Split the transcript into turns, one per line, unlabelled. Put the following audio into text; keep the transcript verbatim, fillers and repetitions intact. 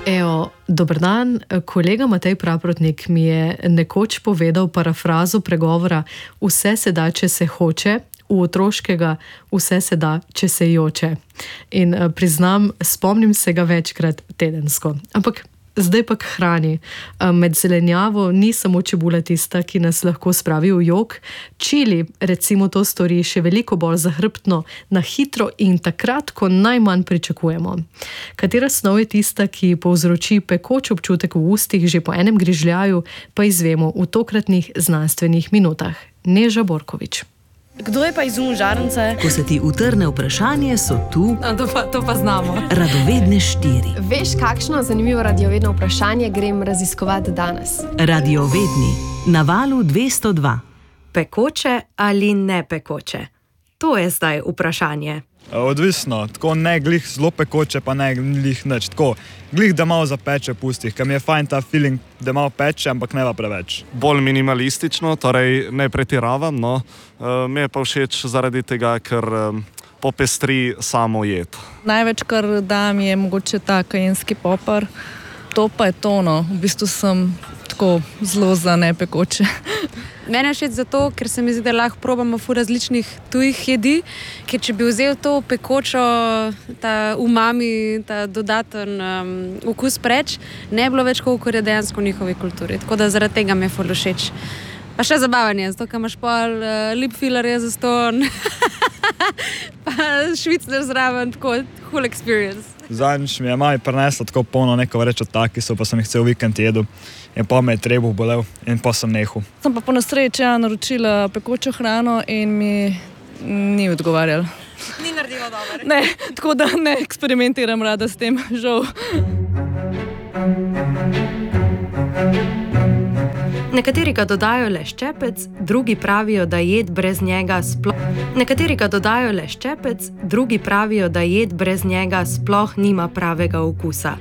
Evo, dober dan. Kolega Matej Praprotnik mi je nekoč povedal parafrazo pregovora vse se da, če se hoče, v otroškega vse se da, če se joče. In priznam, spomnim se ga večkrat tedensko. Ampak zdaj pa k hrani. Med zelenjavo ni samo čebula tista, ki nas lahko spravi v jok. Čili, recimo, to stori še veliko bolj zahrbtno, na hitro in takrat, ko najmanj pričakujemo. Katera snov je tista, ki povzroči pekoč občutek v ustih že po enem grižljaju, pa izvemo v tokratnih znanstvenih minutah. Neža Borkovič.
Kdo je pa izumil žarnice?
Ko se ti utrne vprašanje, so tu
No, to, pa, to pa znamo.
radovedne štiri.
Veš, kakšno zanimivo radiovedno vprašanje grem raziskovati danes?
Radiovedni na valu dvesto dva.
Pekoče ali ne pekoče? To je zdaj vprašanje.
Odvisno, tako ne glih zelo pekoče, pa ne glih nič. Tako, glih da malo zapeče pustih, ker mi je fajn ta feeling, da malo peče, ampak ne pa preveč.
Bolj minimalistično, torej ne pretiravam, no. Uh, mi je pa všeč zaradi tega, ker um, popestri samo jed.
Največ, kar dam, je mogoče ta kajenski popar. To pa je to, no. V bistvu sem tako zelo za nepekoče.
Mene je všeč zato, ker se mi zdi, da lahko probamo ful različnih tujih jedi, ker če bi vzel to pekočo, ta umami, ta dodaten um, okus preč, ne bi bilo več, kolikor je dejansko v njihovi kulturi. Tako da zaradi tega mi je ful všeč. Pa še zabavanje, zato, ker imaš pol uh, lip fillerje za ston, pa švicner zraven, tako cool experience.
Zadnjič mi je mami prinesla tako polno neko vrečo takisov, pa sem jih cel vikend jedel. In pa me je trebuh bolel in pa sem nehal.
Sem pa po nesreči naročila pekočo hrano in mi ni odgovarjal.
Ni naredilo dobro.
Ne, tako da ne eksperimentiram rada s tem, žal.
Nekateri ga dodajo le ščepec, drugi pravijo, da jed brez njega sploh... Nekateri ga dodajo le ščepec, drugi pravijo, da jed brez njega sploh nima pravega okusa.